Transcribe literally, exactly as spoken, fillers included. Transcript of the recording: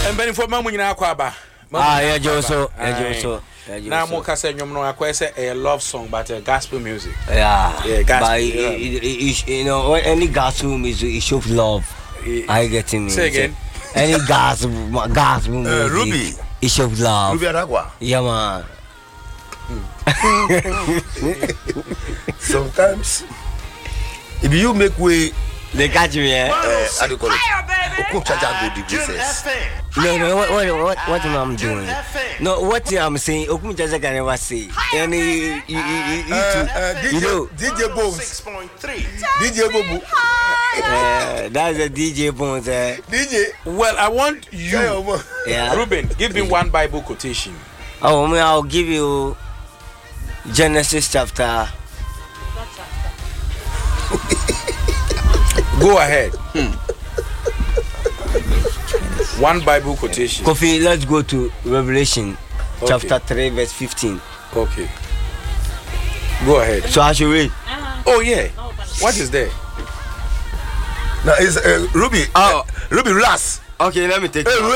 And Ben for Mamma Aquaba. Ah, yeah, Joso, yeah, Joso. Now, Moka said, you know, I say a love song, but a gospel music. Yeah, yeah, gospel. But, yeah. It, it, it, you know, any gospel music, it shows love. It, I get him. Say again. Any gospel, gospel music, uh, Ruby. It shows love. Ruby Aragua. Yeah, man. Sometimes, if you make way, they catch me. Eh? Uh, how do you call it? No, no, what, what, what, what am I doing? No, what I'm saying, Okumunchaja can never say. And he, you, you, you, uh, uh, you know, D J Bones. six point three. D J Bobo. Uh, that's a D J Bones. Uh. D J. Well, I want you, yeah. Ruben, give me one Bible quotation. Oh, me, I'll give you Genesis chapter. Go ahead. Hmm. One Bible quotation. Kofi, let's go to Revelation okay. chapter three, verse fifteen. Okay. Go ahead. So I should read. Uh-huh. Oh, yeah. What is there? Now, it's uh, Ruby. Oh, uh, Ruby Ras. Okay, let me take hey, it.